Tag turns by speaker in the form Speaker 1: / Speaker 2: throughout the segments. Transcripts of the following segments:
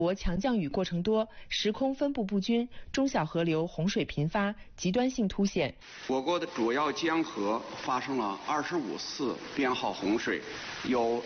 Speaker 1: 国强降雨过程多，时空分布不均，中小河流洪水频发，极端性凸显。
Speaker 2: 我国的主要江河发生了25次编号洪水，有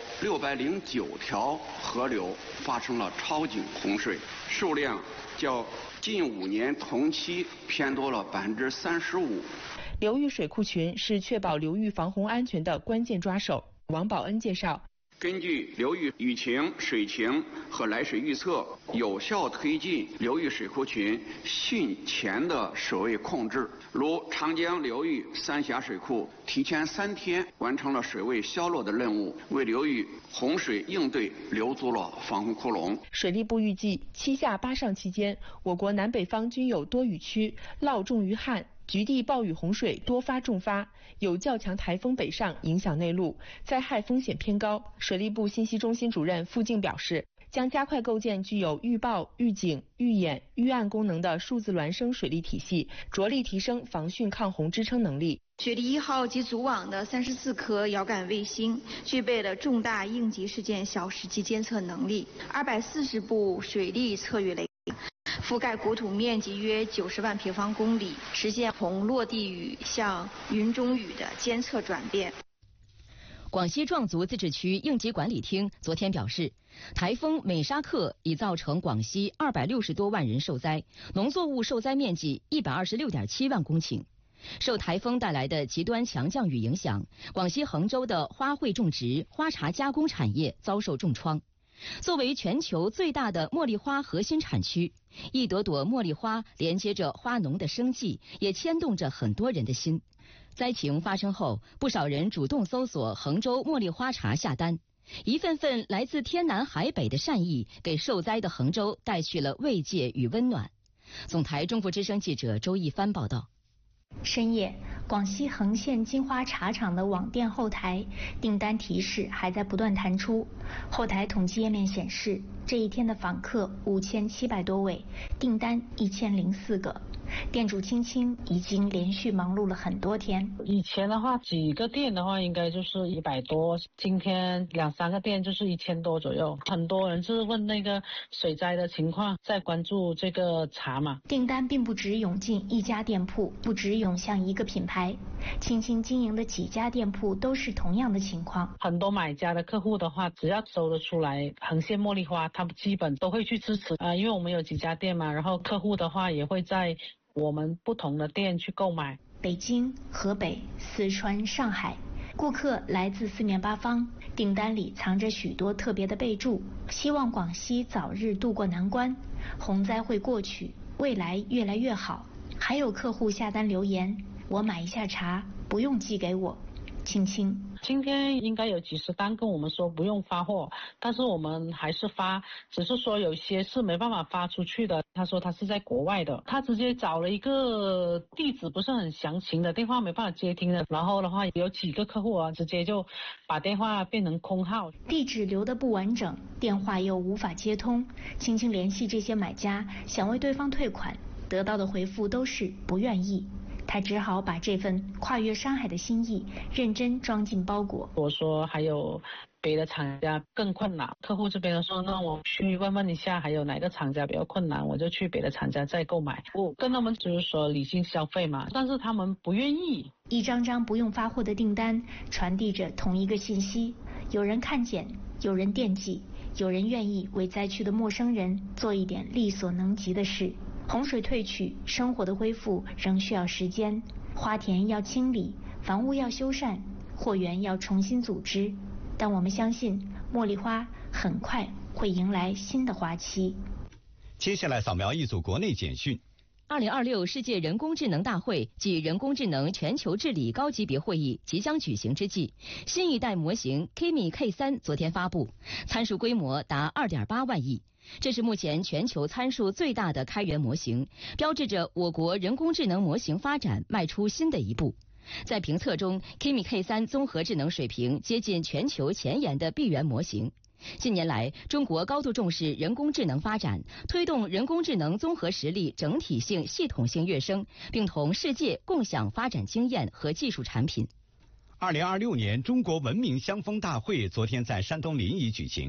Speaker 2: 609条河流发生了超警洪水，数量较近5年同期偏多了35%。
Speaker 1: 流域水库群是确保流域防洪安全的关键抓手。王宝恩介绍。
Speaker 2: 根据流域雨情、水情和来水预测，有效推进流域水库群汛前的水位控制。如长江流域三峡水库提前3天完成了水位消落的任务，为流域洪水应对留足了防洪窟窿。
Speaker 1: 水利部预计7下8上期间，我国南北方均有多雨区涝重于旱。局地暴雨洪水多发重发，有较强台风北上影响内陆，灾害风险偏高。水利部信息中心主任付静表示，将加快构建具有预报、预警、预演、预案功能的数字孪生水利体系，着力提升防汛抗洪支撑能力。
Speaker 3: 雪梨1号及组网的34颗遥感卫星具备了重大应急事件小时级监测能力，240部水利测预雷达，覆盖国土面积约90万平方公里，实现从落地雨向云中雨的监测转变。
Speaker 4: 广西壮族自治区应急管理厅昨天表示，台风美沙克已造成广西260多万人受灾，农作物受灾面积126.7万公顷。受台风带来的极端强降雨影响，广西衡州的花卉种植、花茶加工产业遭受重创。作为全球最大的茉莉花核心产区，一朵朵茉莉花连接着花农的生计，也牵动着很多人的心。灾情发生后，不少人主动搜索衡州茉莉花茶下单，一份份来自天南海北的善意，给受灾的衡州带去了慰藉与温暖。总台中国之声记者周一帆报道。
Speaker 5: 深夜，广西衡县金花茶厂的网店后台订单提示还在不断弹出。后台统计页面显示，这一天的访客5700多位，订单1004个。店主青青已经连续忙碌了很多天。
Speaker 6: 以前的话，几个店的话应该就是100多，今天2、3个店就是1000多左右。很多人就是问那个水灾的情况，在关注这个茶嘛。
Speaker 5: 订单并不只涌进一家店铺，不只涌向一个品牌，青青经营的几家店铺都是同样的情况。
Speaker 6: 很多买家的客户的话，只要搜得出来衡县茉莉花，他们基本都会去支持因为我们有几家店嘛，然后客户的话也会在我们不同的店去购买。
Speaker 5: 北京、河北、四川、上海，顾客来自四面八方，订单里藏着许多特别的备注，希望广西早日渡过难关，洪灾会过去，未来越来越好。还有客户下单留言，我买一下茶，不用寄给我。青青
Speaker 6: 今天应该有几十单跟我们说不用发货，但是我们还是发，只是说有些是没办法发出去的。他说他是在国外的，他直接找了一个地址不是很详情的电话，没办法接听的。然后的话有几个客户直接就把电话变成空号，
Speaker 5: 地址留得不完整，电话又无法接通。青青联系这些买家，想为对方退款，得到的回复都是不愿意。他只好把这份跨越山海的心意认真装进包裹。
Speaker 6: 我说还有别的厂家更困难，客户这边说那我去问问一下还有哪个厂家比较困难，我就去别的厂家再购买。我跟他们就是说理性消费嘛，但是他们不愿意。
Speaker 5: 一张张不用发货的订单传递着同一个信息，有人看见，有人惦记，有人愿意为灾区的陌生人做一点力所能及的事。洪水退去，生活的恢复仍需要时间，花田要清理，房屋要修缮，货源要重新组织，但我们相信茉莉花很快会迎来新的花期。
Speaker 7: 接下来扫描一组国内简讯。
Speaker 4: 2026世界人工智能大会暨人工智能全球治理高级别会议即将举行之际，新一代模型 Kimi K3 昨天发布，参数规模达2.8万亿。这是目前全球参数最大的开源模型，标志着我国人工智能模型发展迈出新的一步。在评测中 ，Kimi K3 综合智能水平接近全球前沿的闭源模型。近年来，中国高度重视人工智能发展，推动人工智能综合实力整体性、系统性跃升，并同世界共享发展经验和技术产品。
Speaker 7: 2026年中国文明相锋大会昨天在山东临沂举行。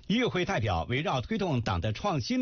Speaker 7: 与会代表围绕推动党的创新